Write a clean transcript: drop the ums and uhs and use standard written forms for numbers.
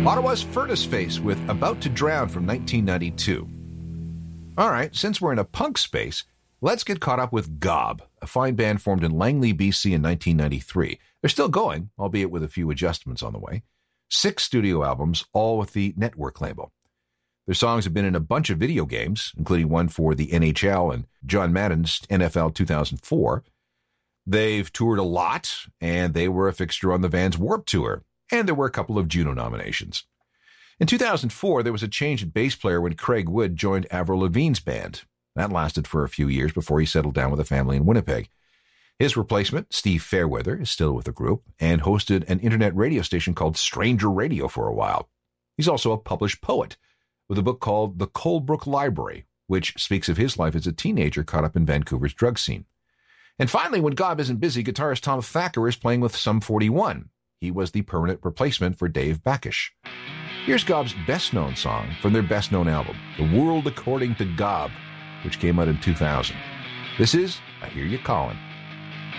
Ottawa's Furnace Face with About to Drown from 1992. All right, since we're in a punk space, let's get caught up with Gob, a fine band formed in Langley, BC in 1993. They're still going, albeit with a few adjustments on the way. 6 studio albums, all with the Network label. Their songs have been in a bunch of video games, including one for the NHL and John Madden's NFL 2004. They've toured a lot, and they were a fixture on the Vans Warped Tour, and there were a couple of Juno nominations. In 2004, there was a change at bass player when Craig Wood joined Avril Lavigne's band. That lasted for a few years before he settled down with a family in Winnipeg. His replacement, Steve Fairweather, is still with the group and hosted an internet radio station called Stranger Radio for a while. He's also a published poet with a book called The Coldbrook Library, which speaks of his life as a teenager caught up in Vancouver's drug scene. And finally, when Gob isn't busy, guitarist Tom Thacker is playing with Sum 41. He was the permanent replacement for Dave Backish. Here's Gob's best-known song from their best-known album, The World According to Gob, which came out in 2000. This is I Hear You Calling.